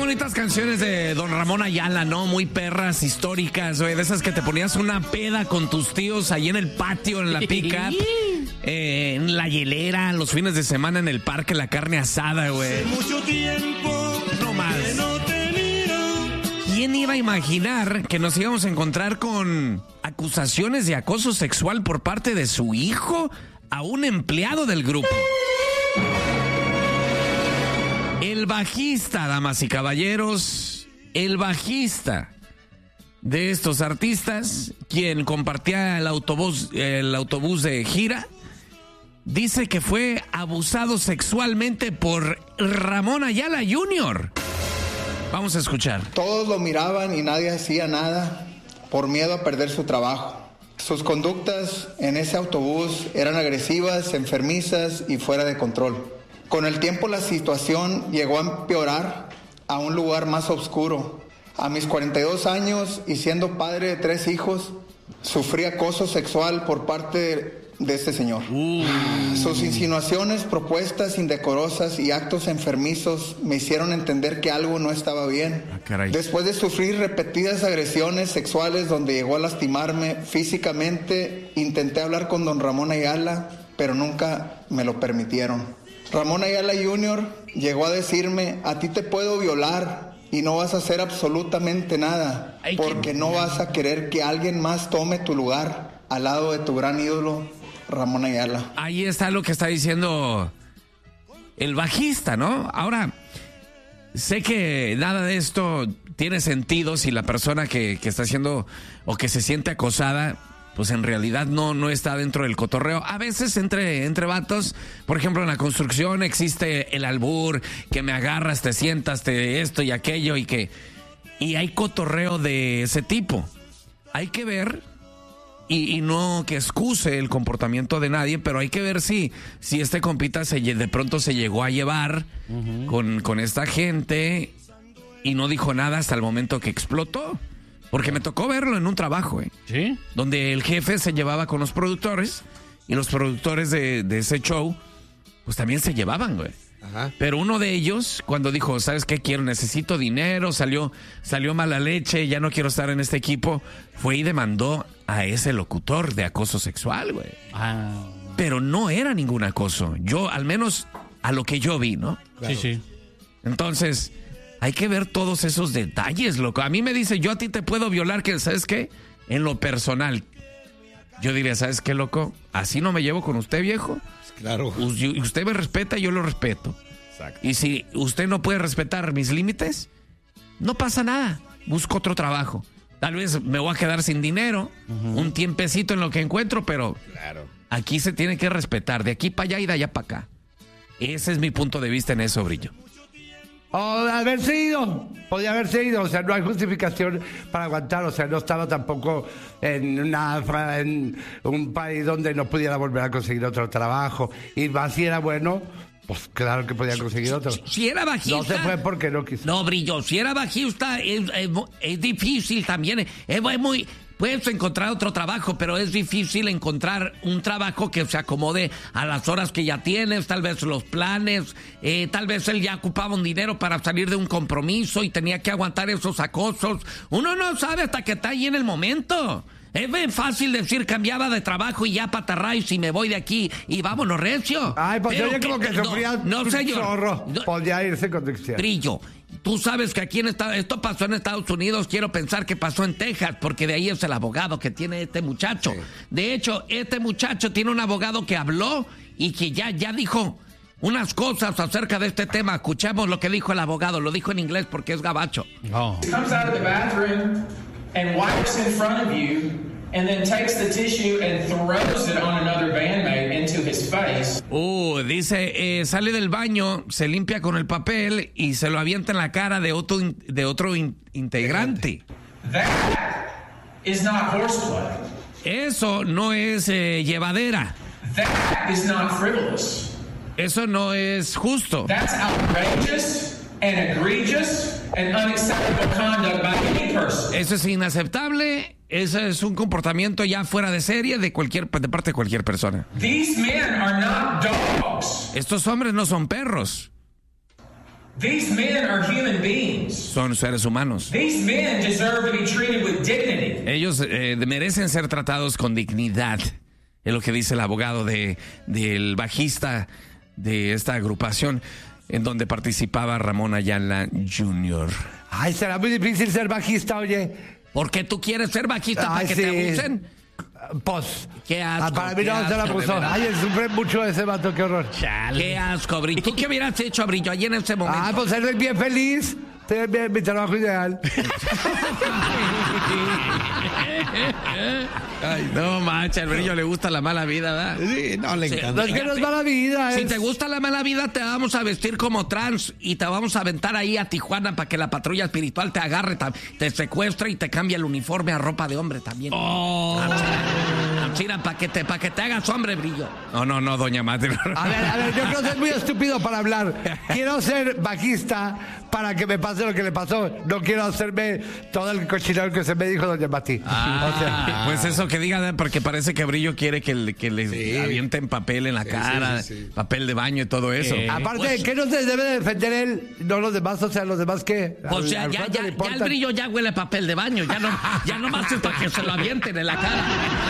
bonitas canciones de Don Ramón Ayala, ¿no? Muy perras, históricas, güey. De esas que te ponías una peda con tus tíos ahí en el patio, en la pick-up, en la hielera, los fines de semana en el parque, la carne asada, güey. Mucho tiempo no más. que no te miro. ¿Quién iba a imaginar que nos íbamos a encontrar con acusaciones de acoso sexual por parte de su hijo a un empleado del grupo? El bajista, damas y caballeros, el bajista de estos artistas, quien compartía el autobús de gira, dice que fue abusado sexualmente por Ramón Ayala Jr. Vamos a escuchar. Todos lo miraban y nadie hacía nada por miedo a perder su trabajo. Sus conductas en ese autobús eran agresivas, enfermizas y fuera de control. Con el tiempo la situación llegó a empeorar a un lugar más oscuro. A mis 42 años y siendo padre de 3 hijos, sufrí acoso sexual por parte de este señor. Sus insinuaciones, propuestas indecorosas y actos enfermizos me hicieron entender que algo no estaba bien. Después de sufrir repetidas agresiones sexuales donde llegó a lastimarme físicamente, intenté hablar con don Ramón Ayala, pero nunca me lo permitieron. Ramón Ayala Jr. llegó a decirme: a ti te puedo violar y no vas a hacer absolutamente nada, porque no vas a querer que alguien más tome tu lugar al lado de tu gran ídolo, Ramón Ayala. Ahí está lo que está diciendo el bajista, ¿no? Ahora, sé que nada de esto tiene sentido si la persona que está haciendo o que se siente acosada, pues en realidad no está dentro del cotorreo. A veces entre vatos, por ejemplo en la construcción existe el albur, que me agarras, te sientas, te esto y aquello, y hay cotorreo de ese tipo. Hay que ver, y no que excuse el comportamiento de nadie, pero hay que ver si este compita de pronto se llegó a llevar con esta gente y no dijo nada hasta el momento que explotó. Porque me tocó verlo en un trabajo, ¿Sí? Donde el jefe se llevaba con los productores y los productores de ese show, pues también se llevaban, güey. Ajá. Pero uno de ellos, cuando dijo, ¿sabes qué? Necesito dinero, salió mala leche, ya no quiero estar en este equipo, fue y demandó a ese locutor de acoso sexual, güey. Pero no era ningún acoso. Yo, al menos, a lo que yo vi, ¿no? Claro. Sí. Entonces, hay que ver todos esos detalles, loco. A mí me dice, yo a ti te puedo violar, que ¿sabes qué? En lo personal, yo diría, ¿sabes qué, loco? Así no me llevo con usted, viejo. Claro. Usted me respeta, yo lo respeto. Exacto. Y si usted no puede respetar mis límites, no pasa nada. Busco otro trabajo. Tal vez me voy a quedar sin dinero, un tiempecito en lo que encuentro, pero claro, aquí se tiene que respetar, de aquí para allá y de allá para acá. Ese es mi punto de vista en eso, Brillo. Podía haberse ido, o sea, no hay justificación para aguantar, o sea, no estaba tampoco en un país donde no pudiera volver a conseguir otro trabajo, y más si era bueno, pues claro que podía conseguir otro. Si era bajista. No se fue porque no quiso. No, Brillo, si era bajista es difícil también, puedes encontrar otro trabajo, pero es difícil encontrar un trabajo que se acomode a las horas que ya tienes, tal vez los planes, tal vez él ya ocupaba un dinero para salir de un compromiso y tenía que aguantar esos acosos. Uno no sabe hasta que está ahí en el momento. Es bien fácil decir cambiaba de trabajo y ya patarráis y me voy de aquí y vámonos recio. Ay, pues yo como que sufría no, señor. Zorro. Podía irse con dicción. Brillo. Tú sabes que aquí esto pasó en Estados Unidos, quiero pensar que pasó en Texas, porque de ahí es el abogado que tiene este muchacho. Sí. De hecho, este muchacho tiene un abogado que habló y que ya dijo unas cosas acerca de este tema. Escuchemos lo que dijo el abogado, lo dijo en inglés porque es gabacho. Oh. He comes out of the bathroom and wipes in front of you and then takes the tissue and throws it on another bandmate into his face. Dice, sale del baño, se limpia con el papel y se lo avienta en la cara de otro integrante. That is not horseplay. Eso no es llevadera. That is not frivolous. Eso no es justo. That's outrageous and egregious and unacceptable conduct by any person. Eso es inaceptable. Eso es un comportamiento ya fuera de serie de parte de cualquier persona. These men are not dogs. Estos hombres no son perros. These men are human beings. Son seres humanos. These men deserve to be treated with dignity. Ellos merecen ser tratados con dignidad. Es lo que dice el abogado del bajista de esta agrupación en donde participaba Ramón Ayala Jr. Ay, será muy difícil ser bajista, oye. ¿Por qué tú quieres ser bajista para que te abusen? Pues, Qué asco, para mí qué no se la asco, puso. de verdad. Ay, sufre mucho ese vato, qué horror. Qué asco, Brillo. ¿Tú qué hubieras hecho, Brillo, allí en ese momento? Ah, pues ser bien feliz. Tener mi trabajo ideal. Ay, no, mancha, al Brillo le gusta la mala vida, ¿verdad? Sí, no, le encanta. No es que no es mala vida, Si es... te gusta la mala vida, te vamos a vestir como trans y te vamos a aventar ahí a Tijuana para que la patrulla espiritual te agarre, te secuestre y te cambie el uniforme a ropa de hombre también. Chira, para que te hagas hombre, Brillo. No, doña Mati. A ver, yo creo que es muy estúpido para hablar. Quiero ser bajista para que me pase lo que le pasó. No quiero hacerme todo el cochinero que se me dijo doña Mati. O sea, Pues eso que diga, porque parece que Brillo quiere que le avienten papel en la cara, papel de baño y todo eso. aparte, ¿qué no se debe de defender él? No los demás, o sea, los demás que... Pues ya el Brillo ya huele papel de baño, ya no más es para que se lo avienten en la cara.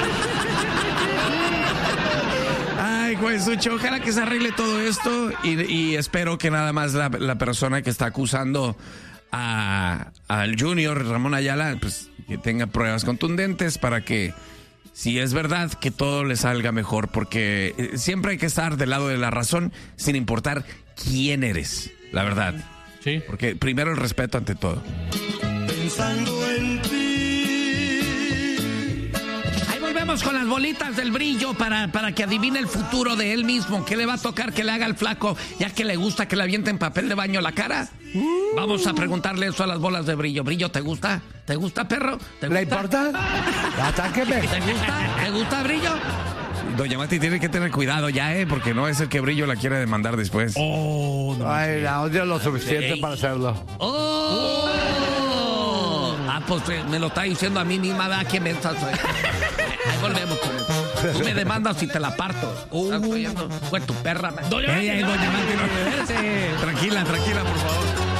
Ay, güey, Sucho, ojalá que se arregle todo esto y espero que nada más la persona que está acusando al Junior, Ramón Ayala, pues que tenga pruebas contundentes para que, si es verdad, que todo le salga mejor, porque siempre hay que estar del lado de la razón sin importar quién eres, la verdad. Sí. Porque primero el respeto ante todo. Pensando en ti. Ahí volvemos con las bolitas del Brillo para que adivine el futuro de él mismo. ¿Qué le va a tocar que le haga el flaco, ya que le gusta que le avienten papel de baño a la cara? Vamos a preguntarle eso a las bolas de Brillo. Brillo, ¿te gusta? ¿Te gusta, perro? ¿Te ¿Le gusta? importa? Atáqueme. ¿Te gusta? ¿Te gusta, Brillo? Doña Mati tiene que tener cuidado ya, porque no es el que Brillo la quiere demandar después. Ay, la odio lo suficiente para hacerlo. ¡Oh! Pues me lo está diciendo a mí misma, ¿verdad? ¿Qué mensa soy? Ahí volvemos con eso. Tú me demandas y te la parto. ¿Estás oyendo? Fue tu perra. Doña Mati, no. Tranquila, por favor.